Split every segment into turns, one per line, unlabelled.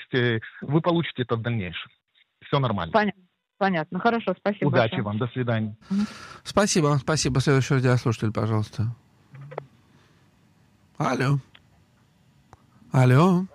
вы получите это в дальнейшем. Все нормально.
Понятно. Хорошо, спасибо.
Удачи
большое.
вам, до свидания.
Спасибо. Следующий радиослушатель, пожалуйста. Алло.
Алло.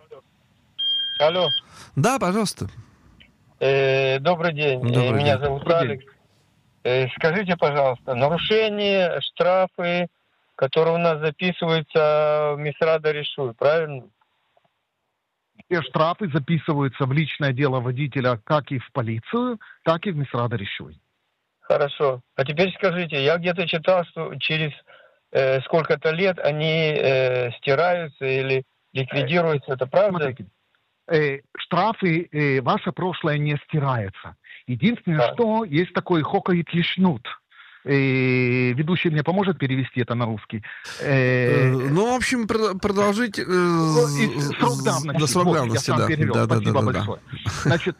Да, пожалуйста.
Добрый день. Меня зовут Алекс. Скажите, пожалуйста, нарушения, штрафы, которые у нас записываются в Мисрада Решуй, правильно?
Все штрафы записываются в личное дело водителя как и в полицию, так и в Мисрада Решуй.
Хорошо. А теперь скажите, я где-то читал, что через сколько-то лет они стираются или ликвидируются, это правда?
Смотрите, штрафы, ваше прошлое не стирается. Единственное, что есть такой хокаит лишнут. Ведущий мне поможет перевести это на русский.
Ну, в общем, продолжить
срок давности.
До срок давности,
я сам перевел.
Да,
Спасибо большое. Значит,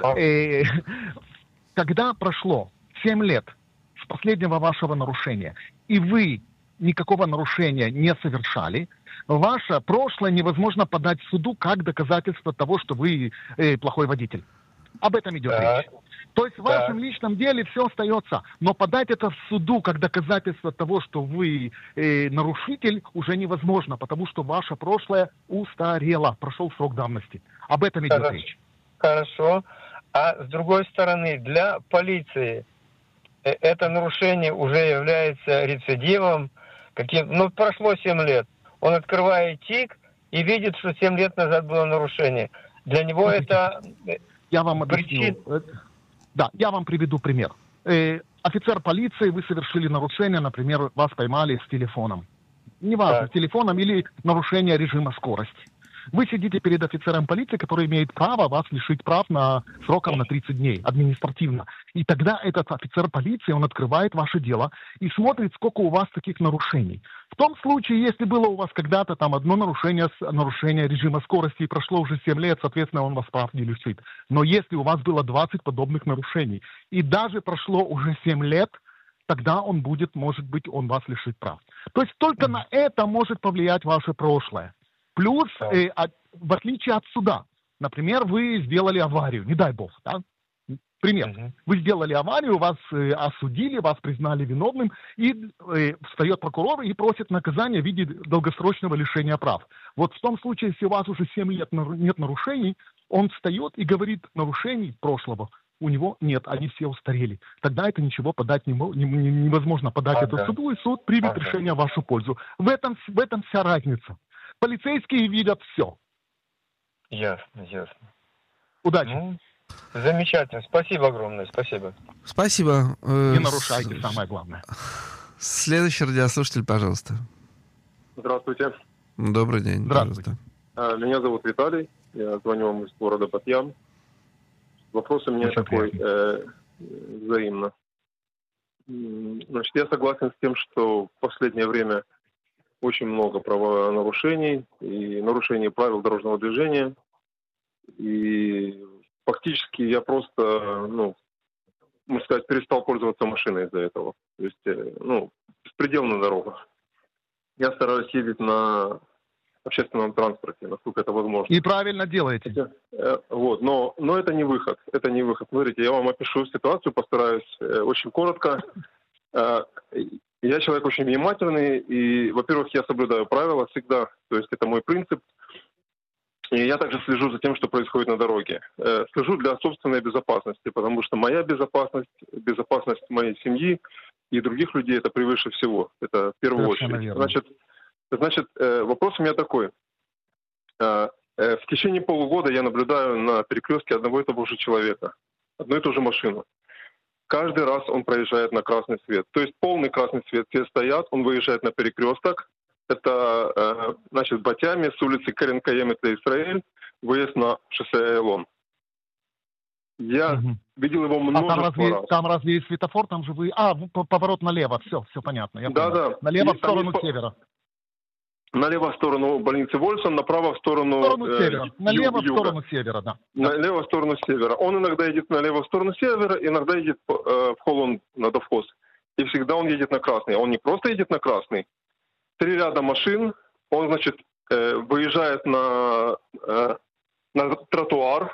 когда прошло 7 лет с последнего вашего нарушения, и вы никакого нарушения не совершали, ваше прошлое невозможно подать в суду как доказательство того, что вы плохой водитель. Об этом идет речь. То есть в вашем личном деле все остается. Но подать это в суду как доказательство того, что вы нарушитель, уже невозможно, потому что ваше прошлое устарело, прошел срок давности. Об этом идет речь.
Хорошо. А с другой стороны, для полиции это нарушение уже является рецидивом. Прошло 7 лет. Он открывает ТИК и видит, что 7 лет назад было нарушение. Для него это...
Я вам объясню. Да, я вам приведу пример. Офицер полиции, вы совершили нарушение, например, вас поймали с телефоном. Неважно, с телефоном или нарушение режима скорости. Вы сидите перед офицером полиции, который имеет право вас лишить прав сроком на 30 дней административно. И тогда этот офицер полиции, он открывает ваше дело и смотрит, сколько у вас таких нарушений. В том случае, если было у вас когда-то там одно нарушение режима скорости и прошло уже 7 лет, соответственно, он вас прав не лишит. Но если у вас было 20 подобных нарушений и даже прошло уже 7 лет, тогда он может быть, он вас лишит прав. То есть только на это может повлиять ваше прошлое. Плюс, в отличие от суда, например, вы сделали аварию, не дай бог, да? Пример. Вы сделали аварию, вас осудили, вас признали виновным, и встает прокурор и просит наказания в виде долгосрочного лишения прав. Вот в том случае, если у вас уже 7 лет нет нарушений, он встает и говорит, нарушений прошлого у него нет, они все устарели. Тогда это ничего подать невозможно подать это в суду, и суд примет решение в вашу пользу. В этом вся разница. Полицейские видят все.
Ясно.
Удачи.
Замечательно. Спасибо огромное.
Спасибо.
Не нарушайте, самое главное.
Следующий радиослушатель, пожалуйста.
Здравствуйте.
Добрый день.
Здравствуйте.
Меня зовут Виталий. Я звоню вам из города Батьям. Вопрос у меня такой, взаимно. Значит, я согласен с тем, что в последнее время очень много правонарушений и нарушений правил дорожного движения. И фактически я просто, можно сказать, перестал пользоваться машиной из-за этого. То есть, беспредел на дорогах. Я стараюсь ездить на общественном транспорте, насколько это возможно.
И правильно делаете.
Но это не выход. Смотрите, я вам опишу ситуацию, постараюсь очень коротко. Я человек очень внимательный, и, во-первых, я соблюдаю правила всегда, то есть это мой принцип. И я также слежу за тем, что происходит на дороге. Слежу для собственной безопасности, потому что моя безопасность, безопасность моей семьи и других людей — это превыше всего. Это в первую очередь. Значит, вопрос у меня такой. В течение полугода я наблюдаю на перекрестке одного и того же человека, одну и ту же машину. Каждый раз он проезжает на красный свет. То есть полный красный свет, все стоят, он выезжает на перекресток. Это, Батями с улицы Карен-Каем, это Израиль, выезд на шоссе Айлон. Я видел его множество раз.
Там разве есть светофор? Там же вы... поворот налево, все понятно.
Да.
Налево в сторону севера.
Налево в сторону больницы Вольсон, направо в сторону
севера. Налево в сторону севера, да.
Налево в сторону севера. Он иногда едет налево в сторону севера, иногда едет в Холланд на довхоз. И всегда он едет на красный. Он не просто едет на красный. 3 ряда машин. Он, выезжает на тротуар.